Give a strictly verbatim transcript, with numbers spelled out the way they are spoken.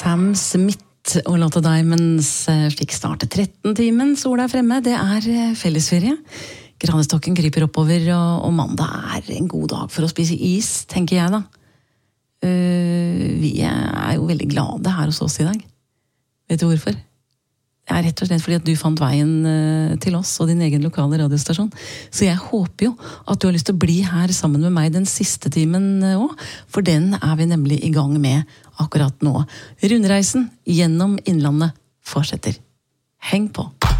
Sam Smith og låta Diamonds fikk starte tretten-timen, sola er fremme, det er fellesferie. Granestokken kryper oppover, og, og mandag er en god dag for å spise is, tenker jeg da. Uh, vi er jo veldig glade her hos oss i dag. Vet du hvorfor? Det er rett og slett fordi at du fant veien uh, til oss og din egen lokale radiostasjon. Så jeg håper jo at du har lyst til å bli her sammen med meg den siste timen også, for den er vi nemlig i gang med akkurat nå. Rundreisen gjennom Innlandet fortsetter. Heng på!